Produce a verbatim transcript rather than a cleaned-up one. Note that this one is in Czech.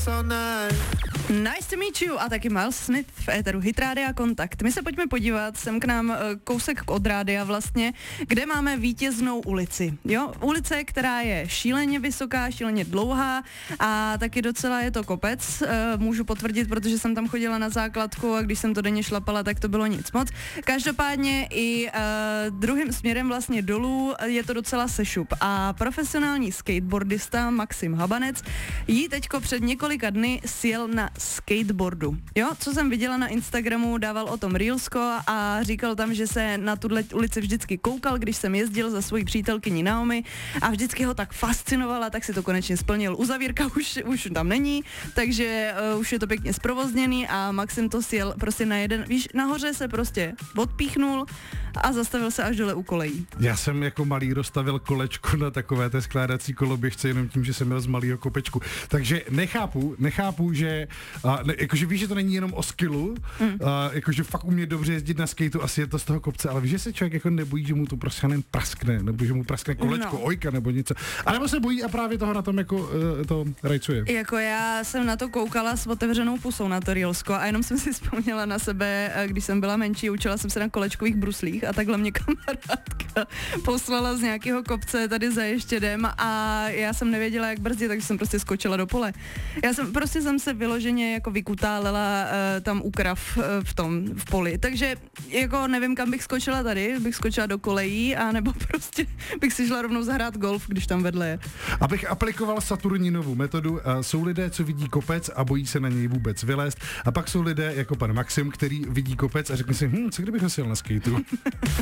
Nice to meet you a taky Miles Smith v éteru Hit Rádia Kontakt. My se pojďme podívat sem k nám kousek od rádia vlastně, kde máme vítěznou ulici. Jo, ulice, která je šíleně vysoká, šíleně dlouhá a taky docela je to kopec. Můžu potvrdit, protože jsem tam chodila na základku a když jsem to denně šlapala, tak to bylo nic moc. Každopádně i uh, druhým směrem vlastně dolů je to docela sešup a profesionální skateboardista Maxim Habanec jí teďko před několika dny sjel na skateboardu. Jo, co jsem viděla na Instagramu, dával o tom reelsko a říkal tam, že se na tuhle ulici vždycky koukal, když jsem jezdil za svojí přítelkyní Naomi a vždycky ho tak fascinovala, tak si to konečně splnil. Uzavírka už, už tam není, takže uh, už je to pěkně zprovozněný a Maxim to sjel prostě na jeden, víš, nahoře se prostě odpíchnul a zastavil se až dole u kolejí. Já jsem jako malý rozstavil kolečko na takové té skládací koloběžce jenom tím, že jsem měl z malého kopečku. Takže nechápu, nechápu, že a, ne, jakože víš, že to není jenom o skillu, mm. a, jakože fakt umě dobře jezdit na skateu, asi je to z toho kopce, ale víš, že se člověk jako nebojí, že mu to prostě jen praskne, nebo že mu praskne kolečko, no. ojka nebo něco. A nebo se bojí a právě toho na tom jako uh, to rajcuje. Jako já jsem na to koukala s otevřenou pusou na to reelsko a jenom jsem si vzpomněla na sebe, když jsem byla menší, učila jsem se na kolečkových bruslích a takhle mě kamarádka poslala z nějakého kopce tady za Ještědem a já jsem nevěděla, jak brzdit, takže jsem prostě skočila do pole. Já jsem prostě jsem se vyloženě jako vykutálela uh, tam u krav uh, v tom, v poli, takže jako nevím, kam bych skočila tady, bych skočila do kolejí, a nebo prostě bych si šla rovnou zahrát golf, když tam vedle je. Abych aplikoval Saturninovu metodu, uh, jsou lidé, co vidí kopec a bojí se na něj vůbec vylézt, a pak jsou lidé jako pan Maxim, který vidí kopec a řekne si, hm, co kdybych nosil na skateu.